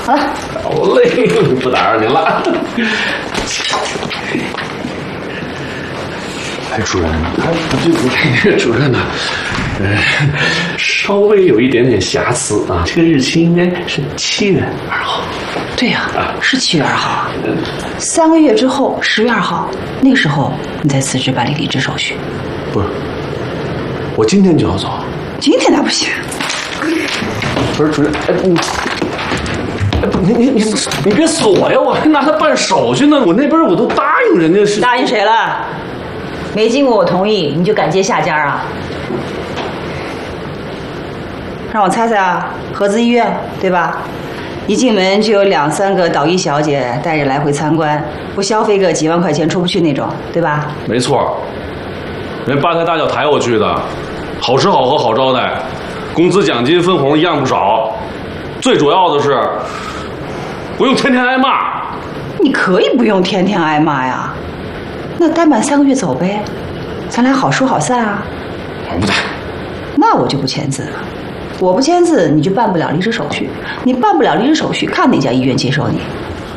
好了。 好嘞，不打扰您了。哎，主任，这个主任呢，稍微有一点点瑕疵啊。这个日期应该是7月2号。 对呀，是7月2号。3个月之后10月2号，那个时候你再辞职办理离职手续。 不是，我今天就要走。 今天那不行。 不是主任，你别锁呀！我还拿它办手续呢。我那边我都答应人家是。 答应谁了？没经过我同意，你就敢接下家啊？让我猜猜啊，合资医院对吧？一进门就有2、3个导医小姐带着来回参观，不消费个几万块钱出不去那种，对吧？ 没错，人八抬大轿抬我去的，好吃好喝好招待，工资奖金分红一样不少。最主要的是，不用天天挨骂。 你可以不用天天挨骂呀，那待满3个月走呗，咱俩好说好散啊。 我不待。 那我就不签字了。我不签字，你就办不了离职手续。你办不了离职手续，看哪家医院接受你。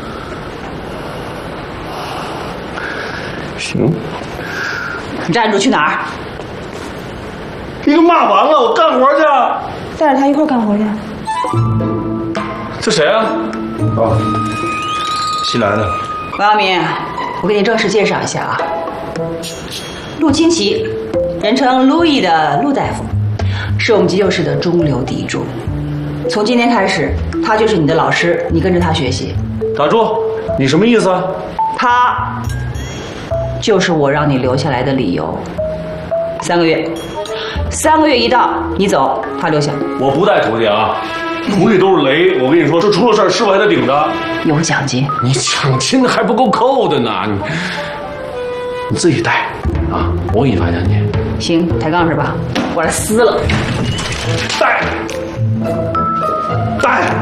行。 你站住，去哪儿？ 你都骂完了，我干活去。 带着他一块儿干活去。 这谁啊？ 哦，新来的。 王阳明，我给你正式介绍一下啊，陆清奇，人称路易的陆大夫，是我们急救室的中流砥柱。从今天开始，他就是你的老师，你跟着他学习。 打住！你什么意思啊？ 他就是我让你留下来的理由。3个月，3个月一到，你走，他留下。 我不带徒弟啊，徒弟都是雷。我跟你说，这出了事儿，师傅还得顶着。 有奖金？ 你奖金还不够扣的呢，你自己带啊，我给你发奖金。 行，抬杠是吧？我来撕了。 带。